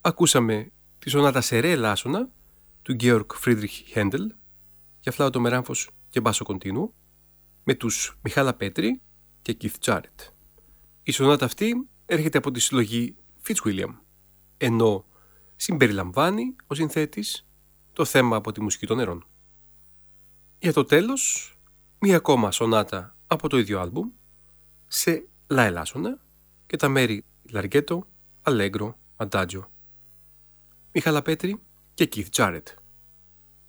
Ακούσαμε τη σονάτα σε ρε ελάσσονα του Georg Friedrich Händel για φλάουτο με ράμφος και μπάσο κοντίνου με τους Μιχάλα Πέτρη και Keith Jarrett. Η σονάτα αυτή έρχεται από τη συλλογή Fitzwilliam, ενώ συμπεριλαμβάνει ο συνθέτης το θέμα από τη μουσική των νερών. Για το τέλος, μία ακόμα σονάτα από το ίδιο άλμπουμ σε λα ελάσσονα και τα μέρη Λαργέτο, Αλέγκρο, Αντάτζιο. Μιχάλα Πέτρη και Keith Jarrett.